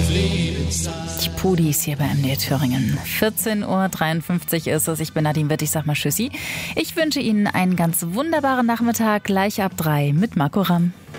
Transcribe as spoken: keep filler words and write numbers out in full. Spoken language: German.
Die Pudis hier bei M D R Thüringen. vierzehn Uhr dreiundfünfzig ist es. Ich bin Nadine Witt. Ich sag mal Tschüssi. Ich wünsche Ihnen einen ganz wunderbaren Nachmittag. Gleich ab drei mit Marco Ramm.